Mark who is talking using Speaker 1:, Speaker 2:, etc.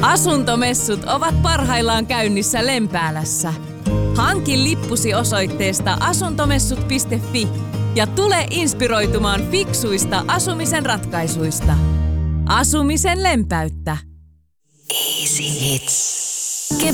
Speaker 1: Asuntomessut ovat parhaillaan käynnissä Lempäälässä. Hanki lippusi osoitteesta asuntomessut.fi ja tule inspiroitumaan fiksuista asumisen ratkaisuista. Asumisen lempäyttä. Easy Hits.